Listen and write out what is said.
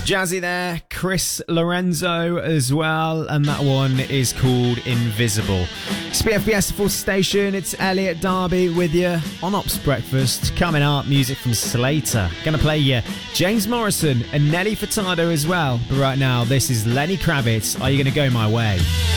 Jazzy there, Chris Lorenzo as well, and that one is called Invisible. It's BFBS Full Station, it's Elliot Darby with you on Ops Breakfast. Coming up, music from Slater. Gonna play you James Morrison and Nelly Furtado as well. But right now, this is Lenny Kravitz, Are You Gonna Go My Way?